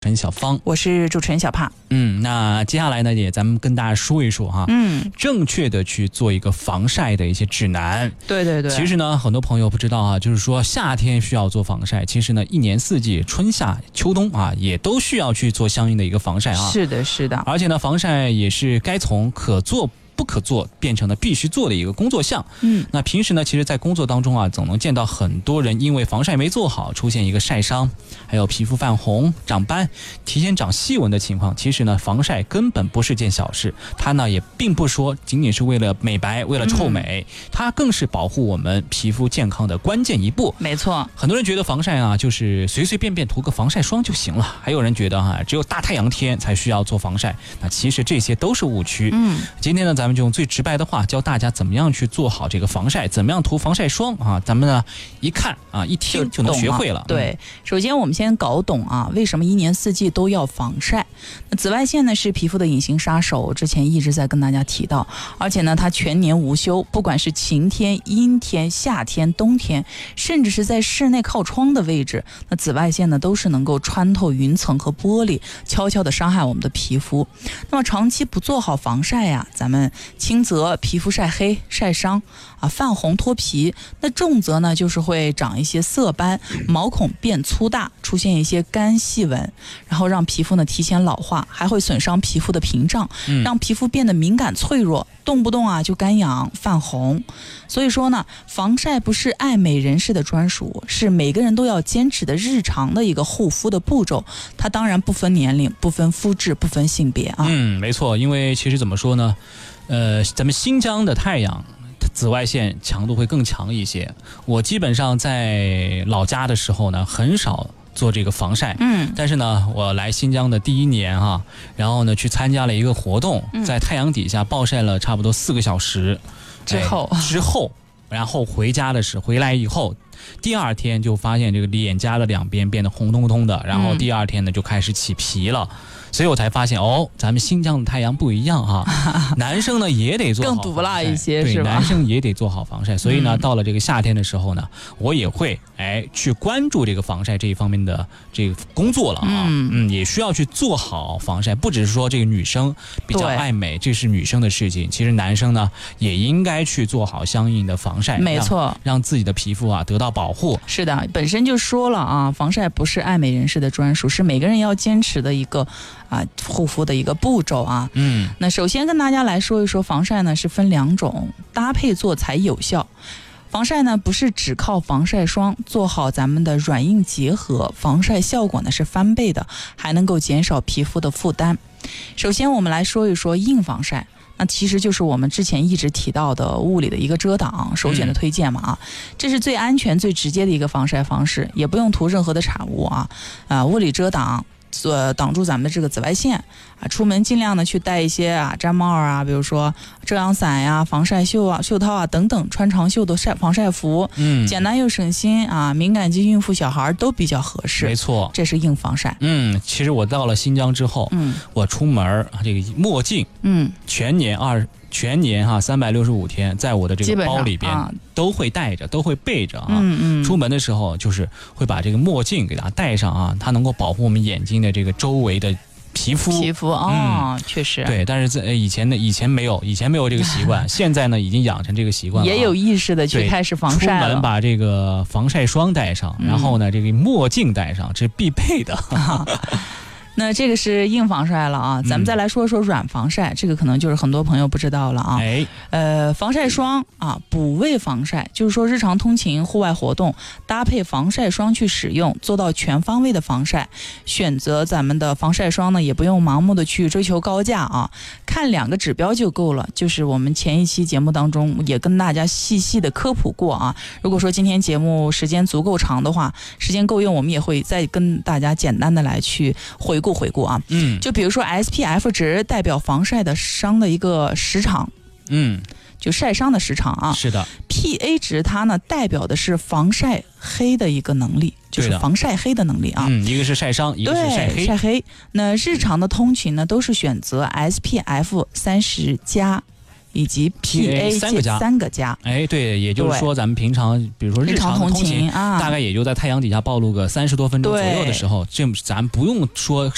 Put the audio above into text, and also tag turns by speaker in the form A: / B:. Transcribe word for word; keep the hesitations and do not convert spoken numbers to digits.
A: 持人小芳，
B: 我是主持人小帕。
A: 嗯，那接下来呢，也咱们跟大家说一说哈，嗯，正确的去做一个防晒的一些指南。
B: 对对对。
A: 其实呢，很多朋友不知道啊，就是说夏天需要做防晒，其实呢，一年四季，春夏秋冬啊，也都需要去做相应的一个防晒啊。
B: 是的，是的。
A: 而且呢，防晒也是该从可做不可做变成了必须做的一个工作项。嗯，那平时呢，其实在工作当中啊，总能见到很多人因为防晒没做好，出现一个晒伤，还有皮肤泛红、长斑、提前长细纹的情况。其实呢，防晒根本不是件小事，它呢也并不说仅仅是为了美白、为了臭美，嗯、它更是保护我们皮肤健康的关键一步。
B: 没错，
A: 很多人觉得防晒啊，就是随随便便涂个防晒霜就行了，还有人觉得哈、啊，只有大太阳天才需要做防晒。那其实这些都是误区。嗯，今天呢，咱们就用最直白的话教大家怎么样去做好这个防晒，怎么样涂防晒霜啊？咱们呢一看啊，一听就能学会了。
B: 对，首先我们先搞懂啊，为什么一年四季都要防晒？那紫外线呢是皮肤的隐形杀手，之前一直在跟大家提到，而且呢它全年无休，不管是晴天、阴天、夏天、冬天，甚至是在室内靠窗的位置，那紫外线呢都是能够穿透云层和玻璃，悄悄地伤害我们的皮肤。那么长期不做好防晒呀、啊，咱们轻则皮肤晒黑、晒伤啊，泛红脱皮；那重则呢，就是会长一些色斑，毛孔变粗大，出现一些干细纹，然后让皮肤呢提前老化，还会损伤皮肤的屏障，让皮肤变得敏感脆弱，动不动啊就干痒、泛红。所以说呢，防晒不是爱美人士的专属，是每个人都要坚持的日常的一个护肤的步骤。它当然不分年龄、不分肤质、不分性别啊。
A: 嗯，没错，因为其实怎么说呢？呃，咱们新疆的太阳紫外线强度会更强一些。我基本上在老家的时候呢，很少做这个防晒。嗯，但是呢，我来新疆的第一年哈、啊，然后呢去参加了一个活动，在太阳底下暴晒了差不多四个小时、嗯、
B: 之后、
A: 哎、之后，然后回家的时候，回来以后。第二天就发现这个脸颊的两边变得红彤彤的，然后第二天呢就开始起皮了，所以我才发现哦，咱们新疆的太阳不一样哈，男生呢也得做好防晒，
B: 更毒辣一些，
A: 对，
B: 是吧？
A: 男生也得做好防晒，所以呢，嗯、到了这个夏天的时候呢，我也会哎去关注这个防晒这一方面的这个工作了啊，嗯, 嗯，也需要去做好防晒，不只是说这个女生比较爱美，这是女生的事情，其实男生呢也应该去做好相应的防晒，
B: 没错，
A: 让, 让自己的皮肤啊得到保护。
B: 是的，本身就说了啊，防晒不是爱美人士的专属，是每个人要坚持的一个啊护肤的一个步骤啊。嗯，那首先跟大家来说一说防晒呢，是分两种，搭配做才有效。防晒呢不是只靠防晒霜，做好咱们的软硬结合，防晒效果呢是翻倍的，还能够减少皮肤的负担。首先我们来说一说硬防晒。那其实就是我们之前一直提到的物理的一个遮挡，首选的推荐嘛啊，这是最安全、最直接的一个防晒方式，也不用涂任何的产物啊，啊，物理遮挡。呃，挡住咱们的这个紫外线啊，出门尽量的去戴一些啊毡帽啊，比如说遮阳伞呀、防晒袖啊、袖套啊等等，穿长袖的晒防晒服，嗯，简单又省心啊，敏感肌、孕妇、小孩都比较合适。
A: 没错，
B: 这是硬防晒。
A: 嗯，其实我到了新疆之后，嗯，我出门这个墨镜，嗯，全年二。全年哈三百六十五天，在我的这个包里边都会带着，都会备着啊。嗯嗯。出门的时候就是会把这个墨镜给它戴上啊，它能够保护我们眼睛的这个周围的皮肤。
B: 皮肤哦，嗯、确实。
A: 对，但是在以前呢，以前没有，以前没有这个习惯，现在呢已经养成这个习惯了、啊。
B: 也有意识的去开始防晒了。
A: 出门把这个防晒霜戴上，然后呢这个墨镜戴上，这是必备的。
B: 啊那这个是硬防晒了啊，咱们再来说说软防晒，嗯、这个可能就是很多朋友不知道了啊。哎，呃，防晒霜啊，补位防晒，就是说日常通勤、户外活动搭配防晒霜去使用，做到全方位的防晒。选择咱们的防晒霜呢，也不用盲目的去追求高价啊，看两个指标就够了。就是我们前一期节目当中也跟大家细细的科普过啊。如果说今天节目时间足够长的话，时间够用，我们也会再跟大家简单的来去回顾。回顾啊，嗯，就比如说 S P F 值代表防晒的伤的一个时长，嗯，就晒伤的时长啊，
A: 是的。
B: P A 值它呢代表的是防晒黑的一个能力，就是防晒黑的能力啊。
A: 嗯，一个是晒伤，一个是晒黑。
B: 晒黑。那日常的通勤呢，都是选择 S P F 三十加。以及 P A
A: 三个加，
B: 三个加，
A: 哎，对，也就是说，咱们平常，比如说日常通勤，啊、大概也就在太阳底下暴露个三十多分钟左右的时候，这咱不用说